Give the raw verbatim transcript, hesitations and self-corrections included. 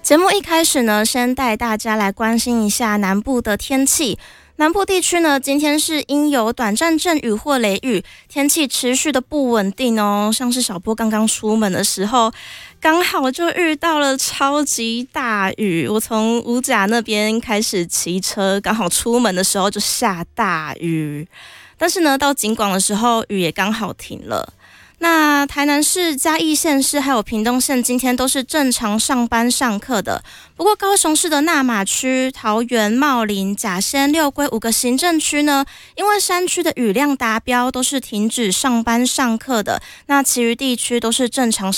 节目一开始呢，先带大家来关心一下南部的天气。南部地区呢，今天是因有短暂阵雨或雷雨，天气持续的不稳定哦。像是小波刚刚出门的时候，刚好就遇到了超级大雨。我从五甲那边开始骑车，刚好出门的时候就下大雨。但是呢，到景广的时候，雨也刚好停了。那台南市、嘉义县市还有屏东县今天都是正常上班上课的，不过高雄市的那马区、桃园、茂林、甲仙、六龟五个行政区呢，因为山区的雨量达标，都是停止上班上课的。那其余地区都是正常